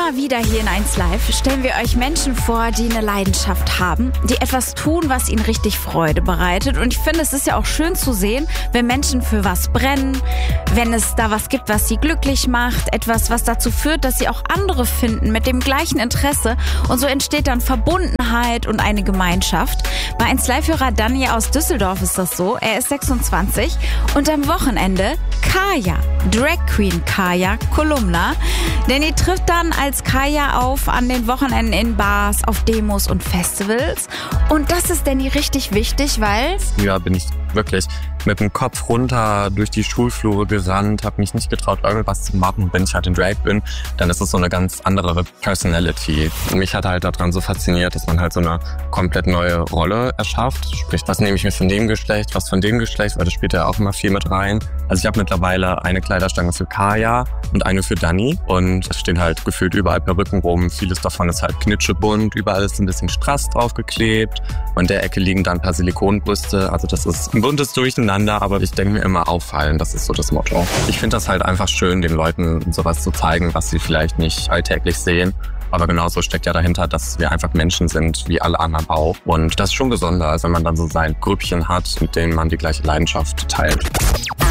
Immer wieder hier in 1 Live stellen wir euch Menschen vor, die eine Leidenschaft haben, die etwas tun, was ihnen richtig Freude bereitet. Und ich finde, es ist ja auch schön zu sehen, wenn Menschen für was brennen, wenn es da was gibt, was sie glücklich macht, etwas, was dazu führt, dass sie auch andere finden mit dem gleichen Interesse. Und so entsteht dann Verbundenheit und eine Gemeinschaft. Bei 1 Live-Hörer Danny aus Düsseldorf ist das so. Er ist 26 und am Wochenende Kaya, Drag Queen Kaya Kolumna. Danny trifft dann als Kaya auf an den Wochenenden in Bars, auf Demos und Festivals. Und das ist Danny richtig wichtig, weil... Früher bin ich wirklich mit dem Kopf runter durch die Schulflure gerannt, habe mich nicht getraut, irgendwas zu machen. Wenn ich halt in Drag bin, dann ist es so eine ganz andere Personality. Und mich hat halt daran so fasziniert, dass man halt so eine komplett neue Rolle erschafft. Sprich, was nehme ich mir von dem Geschlecht, was von dem Geschlecht, weil das spielt ja auch immer viel mit rein. Also ich habe mittlerweile eine Kleiderstange für Kaya und eine für Danny. Und es stehen halt gefühlt überall Perücken rum. Vieles davon ist halt knitschebunt, überall ist ein bisschen Strass draufgeklebt. An der Ecke liegen dann ein paar Silikonbrüste. Also das ist ein buntes Durcheinander, aber ich denke mir immer auffallen, das ist so das Motto. Ich finde das halt einfach schön, den Leuten sowas zu zeigen, was sie vielleicht nicht alltäglich sehen. Aber genauso steckt ja dahinter, dass wir einfach Menschen sind, wie alle anderen auch. Und das ist schon besonders, wenn man dann so sein Grüppchen hat, mit denen man die gleiche Leidenschaft teilt.